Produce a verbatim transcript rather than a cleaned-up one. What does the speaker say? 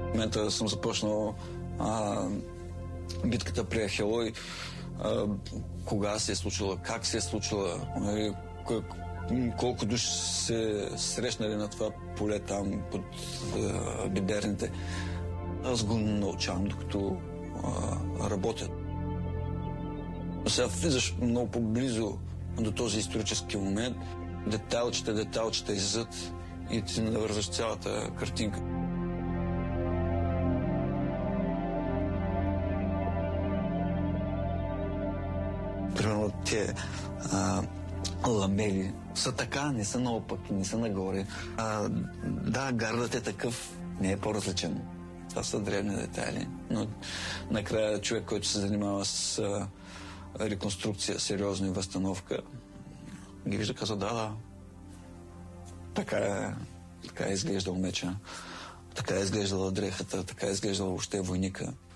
В момента съм започнал а, битката при Ахелой. А, кога се е случила, как се е случила, колко души се срещнали на това поле там под а, биберните. Аз го научавам, докато а, работя. Сега влизаш много по-близо до този исторически момент. Детайлчета, детайлчета излизат и ти навързваш цялата картинка. Примерно те а, ламели са така, не са наопаки, не са нагоре. А, да, гардът е такъв, не е по-различен. Това са древни детайли, но накрая човек, който се занимава с а, реконструкция, сериозна и възстановка, ги вижда, казва, да, да, така е, така е изглеждал меча, така е изглеждала дрехата, така е изглеждала въобще войника.